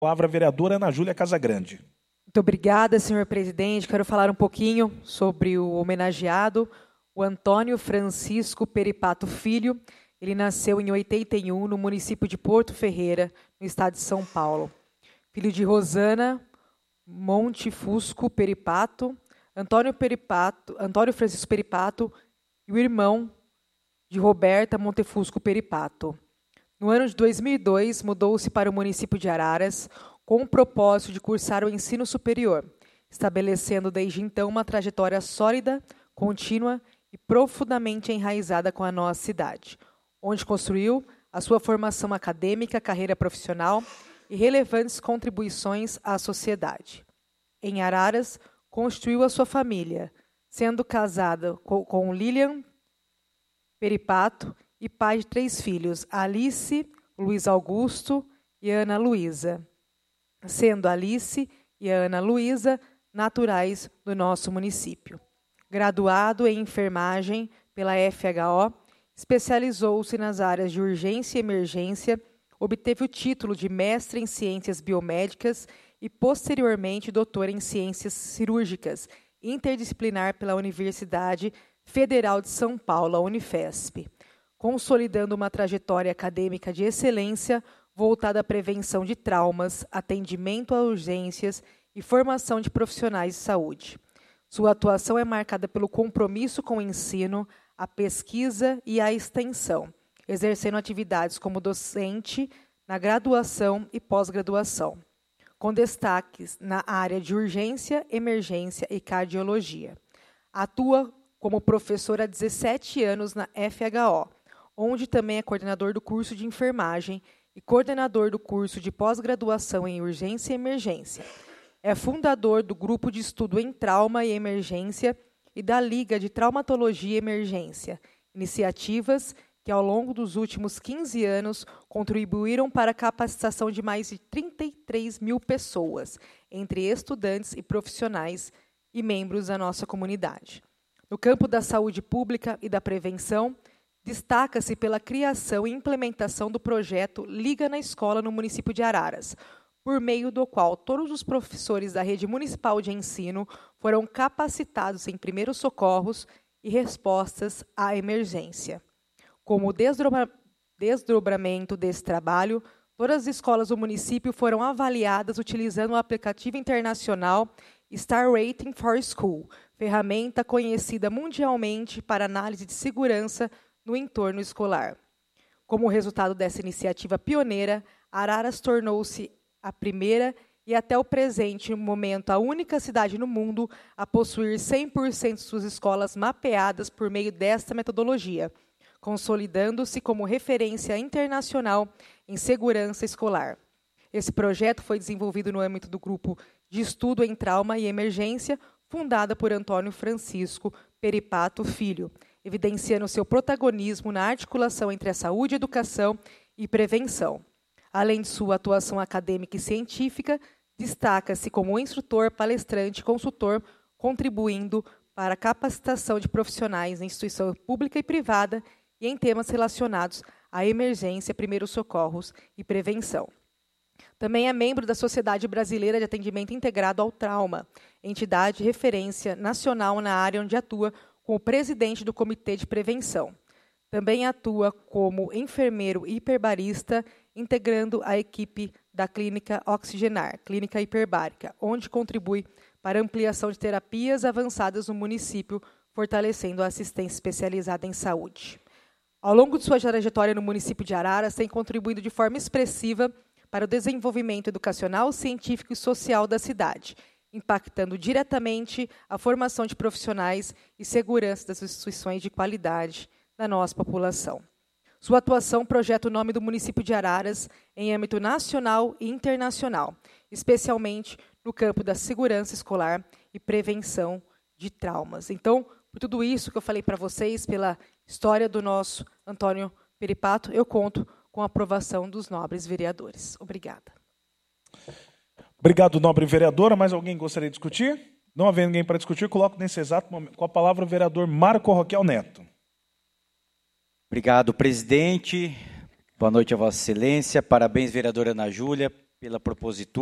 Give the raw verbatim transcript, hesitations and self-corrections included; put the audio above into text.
Palavra a vereadora Ana Júlia Casagrande. Muito obrigada, senhor presidente. Quero falar um pouquinho sobre o homenageado, o Antônio Francisco Peripato Filho. Ele nasceu em oitenta e um, no município de Porto Ferreira, no estado de São Paulo. Filho de Rosana Montefusco Peripato, Antônio Peripato, Antônio Francisco Peripato e o irmão de Roberta Montefusco Peripato. No ano de dois mil e dois, mudou-se para o município de Araras, com o propósito de cursar o ensino superior, estabelecendo desde então uma trajetória sólida, contínua e profundamente enraizada com a nossa cidade, onde construiu a sua formação acadêmica, carreira profissional e relevantes contribuições à sociedade. Em Araras, construiu a sua família, sendo casada com, com Lilian Peripato e pai de três filhos, Alice, Luiz Augusto e Ana Luísa, sendo Alice e Ana Luísa naturais do nosso município. Graduado em enfermagem pela F H O, especializou-se nas áreas de urgência e emergência, obteve o título de mestre em ciências biomédicas e, posteriormente, doutor em ciências cirúrgicas, interdisciplinar pela Universidade Federal de São Paulo, a Unifesp, consolidando uma trajetória acadêmica de excelência voltada à prevenção de traumas, atendimento a urgências e formação de profissionais de saúde. Sua atuação é marcada pelo compromisso com o ensino, a pesquisa e a extensão, exercendo atividades como docente na graduação e pós-graduação, com destaques na área de urgência, emergência e cardiologia. Atua como professor há dezessete anos na F H O, onde também é coordenador do curso de enfermagem e coordenador do curso de pós-graduação em urgência e emergência. É fundador do Grupo de Estudo em Trauma e Emergência e da Liga de Traumatologia e Emergência, iniciativas que, ao longo dos últimos quinze anos, contribuíram para a capacitação de mais de trinta e três mil pessoas, entre estudantes e profissionais e membros da nossa comunidade. No campo da saúde pública e da prevenção, destaca-se pela criação e implementação do projeto Liga na Escola no município de Araras, por meio do qual todos os professores da rede municipal de ensino foram capacitados em primeiros socorros e respostas à emergência. Como desdobra- desdobramento desse trabalho, todas as escolas do município foram avaliadas utilizando o aplicativo internacional Star Rating for School, ferramenta conhecida mundialmente para análise de segurança no entorno escolar. Como resultado dessa iniciativa pioneira, Araras tornou-se a primeira e, até o presente momento, a única cidade no mundo a possuir cem por cento de suas escolas mapeadas por meio desta metodologia, consolidando-se como referência internacional em segurança escolar. Esse projeto foi desenvolvido no âmbito do Grupo de Estudo em Trauma e Emergência, fundada por Antônio Francisco Peripato Filho, evidenciando seu protagonismo na articulação entre a saúde, educação e prevenção. Além de sua atuação acadêmica e científica, destaca-se como instrutor, palestrante e consultor, contribuindo para a capacitação de profissionais na instituição pública e privada e em temas relacionados à emergência, primeiros socorros e prevenção. Também é membro da Sociedade Brasileira de Atendimento Integrado ao Trauma, entidade de referência nacional na área onde atua como presidente do Comitê de Prevenção. Também atua como enfermeiro hiperbarista, integrando a equipe da Clínica Oxigenar, Clínica Hiperbárica, onde contribui para a ampliação de terapias avançadas no município, fortalecendo a assistência especializada em saúde. Ao longo de sua trajetória no município de Araras, tem contribuído de forma expressiva para o desenvolvimento educacional, científico e social da cidade, impactando diretamente a formação de profissionais e segurança das instituições de qualidade da nossa população. Sua atuação projeta o nome do município de Araras em âmbito nacional e internacional, especialmente no campo da segurança escolar e prevenção de traumas. Então, por tudo isso que eu falei para vocês, pela história do nosso Antônio Peripato, eu conto com a aprovação dos nobres vereadores. Obrigada. Obrigado, nobre vereadora. Mais alguém gostaria de discutir? Não havendo ninguém para discutir, coloco nesse exato momento com a palavra o vereador Marco Roquel Neto. Obrigado, presidente. Boa noite a Vossa Excelência. Parabéns, vereadora Ana Júlia, pela propositura